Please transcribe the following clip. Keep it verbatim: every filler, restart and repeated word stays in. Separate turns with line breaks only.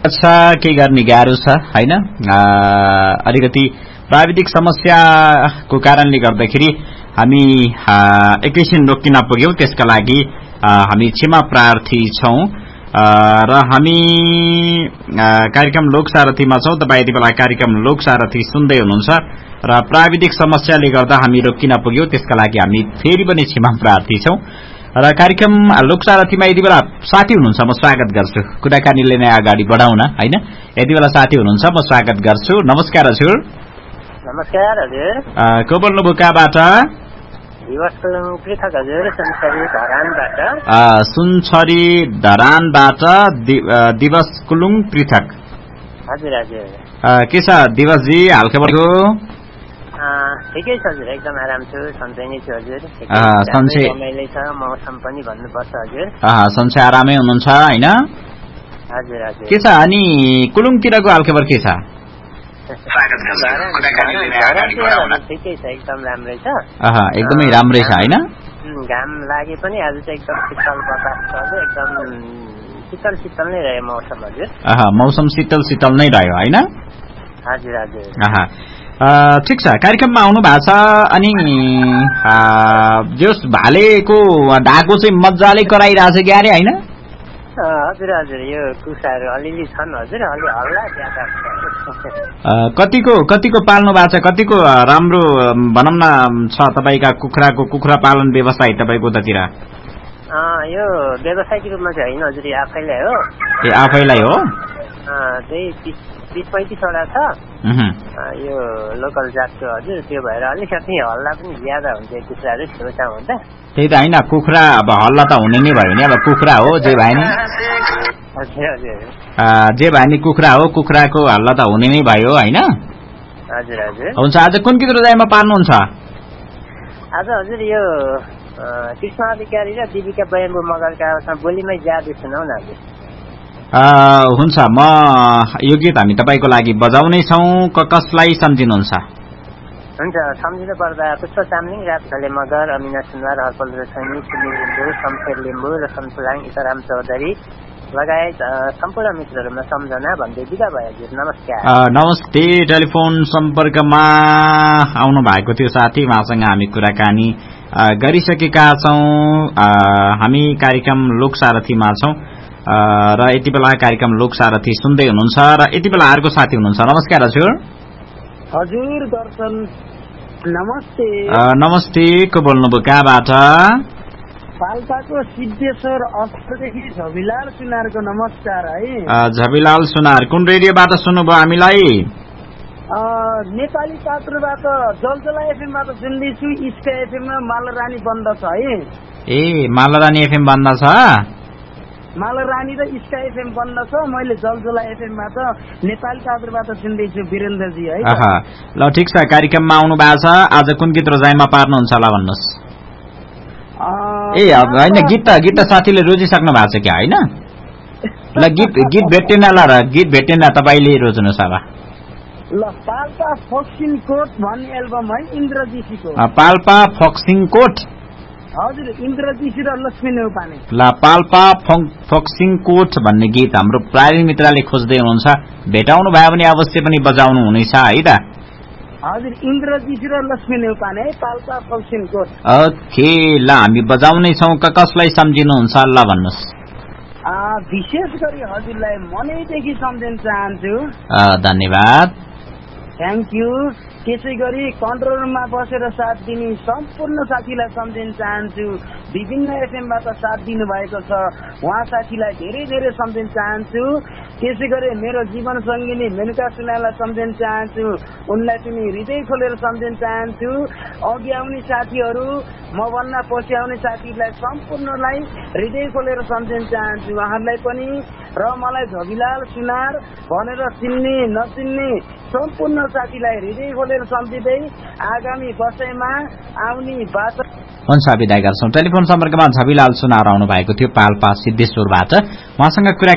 अच्छा के गर्ने गाह्रो छ हैन अलिकति प्राविधिक समस्याको कारणले गर्दाखेरि हामी एकैछिन रोकिन पुग्यौं त्यसका लागि हामी क्षमा प्रार्थी छौं र हामी कार्यक्रम लोकसारथीमा छौं तपाई यति बेला कार्यक्रम लोकसारथी सुन्दै हुनुहुन्छ र प्राविधिक समस्याले गर्दा हामी रोकिन पुग्यौं त्यसका लागि हामी फेरि पनि क्षमा प्रार्थी छौं र कार्यक्रम लोकसारथीमा यति बेला साथी हुनुहुन्छ म स्वागत गर्छु कुराकानीले नै अगाडि बढाउन हैन यति बेला साथी हुनुहुन्छ म स्वागत गर्छु नमस्कार हजुर
नमस्कार हजुर
को बोल्नुभयो कहाँबाट
दिवस कुलुङ पृथक हजुर सुनछरी धरानबाट
सुनछरी धरानबाट दिवस कुलुङ पृथक
हजुर हजुर
के छ दिवस जी हालखबरको
ठिकै छ हजुर एकदम आराम छु सन्चै नै छु हजुर
सन्चै
रमाइलो छ मौसम पनि भन्नुपर्छ हजुर
सन्चै आरामै हुनुहुन्छ हैन
हजुर हजुर
के छ अनि कुलुङतिरको हालखबर के छ
ठिकै छ एकदम राम्रै छ
एकदमै राम्रै छ हैन
घाम लागे पनि आज चाहिँ एकदम शीतल बतास छ एकदम शीतल शीतल नै रह्यो मौसम हजुर
मौसम शीतल शीतल नै रह्यो हैन
हजुर हजुर
ठिक छ कार्यक्रममा आउनु भएको छ अनि जस भालेको ढाको चाहिँ मजाले कराइरहेछ कि अरे हैन
हजुर हजुर यो कुसाहरू अलिअलि छन् हजुर अलि हल्ला ज्यादा
कतिको कतिको पाल्नु भएको छ कतिको राम्रो भनौँ न छ तपाईका कुखुराको कुखुरा पालन व्यवसाय तपाईको उतातिर
यो व्यावसायिक रूपमा चाहिँ होइन हजुर आफैलाई हो
ए आफैलाई हो
त्यही तीस पैंतीसवटा छ यो लोकल जातको हजुर त्यो भएर अलिकति हल्ला पनि ज्यादा हुन्छ कुखुराहरू छेउछाउ हुँदा
त्यही त होइन कुखुरा अब हल्ला त हुने नै भयो नि अब कुखुरा हो जे भए नि
हजुर हजुर
जे भए नि कुखुरा हो कुखुराको हल्ला त हुने नै भयो होइन
हजुर हजुर
हुन्छ आज कुन किन रोजाइमा पार्नुहुन्छ
आज हजुर यो कृष्ण अधिकारी र दिपिका बयाम्बु मगरका बोलीमै जादु सुनाउ न हजुर
हुन्छ म यो गीत हामी तपाईको लागि बजाउने छौं कसलाई सम्झिनुहुन्छ
हुन्छ सम्झिनु पर्दा पुष्प चामलिङ राजखले मगर अमिना सुनवार हर्पल रसैनी सुनिल लिम्बू शमशेर लिम्बू र शमसुलाङ इतराम चौधरी लगायत सम्पूर्ण मित्रहरूमा सम्झना भन्दै बिदा भयो हजुर नमस्कार
नमस्ते टेलिफोन सम्पर्कमा आउनु भएको थियो साथी उहाँसँग हामी कुराकानी गरिसकेका छौं हामी कार्यक्रम लोकसारथीमा छौं र यति बेला कार्यक्रम लोकसारथी सुन्दै हुनुहुन्छ र यति बेला अर्को साथी हुनुहुन्छ नमस्कार हजुर
हजुर दर्शन नमस्ते
नमस्ते को बोल्नुभयो कहाँबाट
पाल्पाको सिद्धेश्वर अस्पतालदेखि झबिलाल सुनारको नमस्कार है
झबिलाल सुनार कुन रेडियोबाट सुन्नुभयो हामीलाई
नेपाली पात्रबाट जलजला एफएमबाट सुन्दैछु इस्का एफएममा मालरानी बन्द छ है
ए मालरानी एफएम बन्द छ
मालरानी र इस्का एफएम बन्द छ मैले जलजला एफएमबाट नेपाली पात्रबाट सुन्दैछु वीरेन्द्रजी है
ल ठिक छ कार्यक्रममा आउनु भएको छ आज कुन गीत रोजाइमा पार्नुहुन्छ होला भन्नुहोस् ए होइन गीत त गीत त साथीले रोजिसक्नु भएको छ क्या होइन ल गीत गीत भेटेन ल र गीत भेटेन तपाईँले रोज्नुहोस् अब
ल पाल्पा फक्सिङ कोट भन्ने एल्बम है इन्द्रजीसीको
पाल्पा फक्सिङ कोट
हजुर इन्द्रजीसी र लक्ष्मी नेउपाने
ल पाल्पा फक्सिङ कोट भन्ने गीत हाम्रो प्राविधिक मित्रले खोज्दै हुनुहुन्छ भेटाउनु भयो भने अवश्य पनि बजाउनु हुनेछ है त
हजुर इन्द्रजीसी र लक्ष्मी नेउपाने है पाल्पा फक्सिङ कोट
ओके ल हामी बजाउने छौं कसलाई सम्झिनुहुन्छ ल भन्नुहोस्
विशेष गरी हजुरलाई मनैदेखि सम्झिन चाहन्छु
धन्यवाद
थ्याङ्क यू त्यसै गरी कन्ट्रोल रुममा बसेर साथ दिने सम्पूर्ण साथीलाई सम्झिन चाहन्छु विभिन्न एफएमबाट साथ दिनु भएको छ उहाँ साथीलाई धेरै धेरै सम्झिन चाहन्छु त्यसै गरी मेरो जीवन सङ्गिनी मेनुका सुनालाई सम्झिन चाहन्छु उनलाई पनि हृदय खोलेर सम्झिन चाहन्छु अघि आउने साथीहरू म भन्दा पछि आउने साथीलाई सम्पूर्णलाई हृदय खोलेर सम्झिन चाहन्छु उहाँहरूलाई पनि र मलाई झबिलाल सुनार भनेर चिन्ने नचिन्ने सम्पूर्ण साथीलाई हृदय खोलेर सम्झिँदै आगामी वर्षमा आउने बाचा
हुन्छ विदा गर्छौं टेलिफोन सम्पर्कमा झबिलाल सुनार आउनु भएको थियो पाल्पा सिद्धेश्वरबाट उहाँसँग कुरा